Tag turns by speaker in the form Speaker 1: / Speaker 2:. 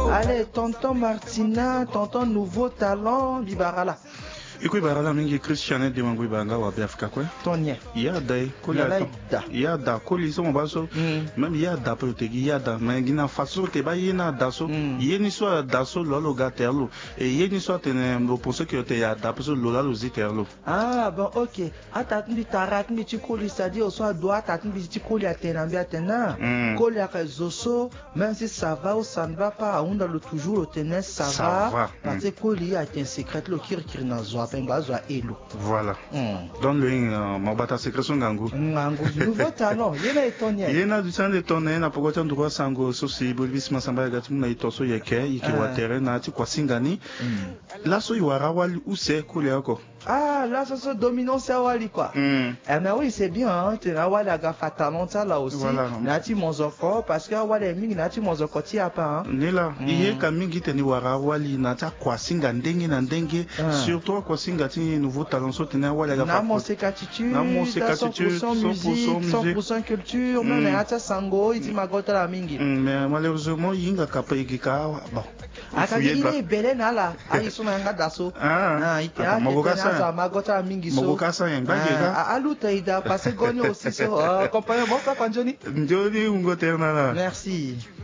Speaker 1: Allez, tonton Martina, tonton nouveau talent, Bibarala.
Speaker 2: Iko barala mingi Christian de mangui banga wa Afrika kwa.
Speaker 1: Tonye.
Speaker 2: Ya dai ko la ya da ko li so baso même ya da protegi ya da mangina faso te ba yina da so yeni so da so lolo gaterlo et yeni so tene mo pense que te ya da so lola lo ziterlo.
Speaker 1: Ah bon OK. Atat ndi tarat ndi chikoli c'est-à-dire au soit droit atat ndi chikoli atenambia tena. Koli akazoso même si ça va ou ça ne va pas on le toujours le tenir ça va parce que koli a un secret lo kir na zo pengazwa elo.
Speaker 2: Voilà. Dans le mabata sécrétion gango.
Speaker 1: Nouveau talent, yena etonye.
Speaker 2: Yena du sang de tonne na pokota ndroa sango sosi bolvis masamba gati na itoso yeke ikiwa terrain na ti kwa singani. Là so iwara wali use kule yako.
Speaker 1: Ah, là ça se dominance wali quoi. Mais oui, c'est bien hein, tu na wali aga talent ça là aussi. Nati monzoko parce que wali mingi nati monzoko ti apa hein.
Speaker 2: Nila, iye ka mingi teni wara wali na ta kwa singa ndenge na ndenge surtout kwa singa ti nouveau talent so tena wali aga
Speaker 1: na mon sécatitude 100% musique 100% culture non mais ata sango iti magota la mingi.
Speaker 2: Mais malheureusement yinga kapa ikika bon.
Speaker 1: Akagile bele na la ayi so na ngada so. Iti ata magota mingi so.
Speaker 2: Mogokasa yanga
Speaker 1: aluta ida parce que gonyo aussi so compagnon bon ça Johnny.
Speaker 2: Johnny ungo terna la.
Speaker 1: Merci.